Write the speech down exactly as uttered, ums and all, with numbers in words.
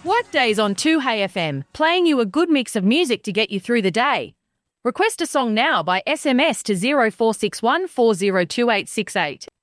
Workdays on two Hey F M, playing you a good mix of music to get you through the day. Request a song now by S M S to zero four six one four zero two eight six eight.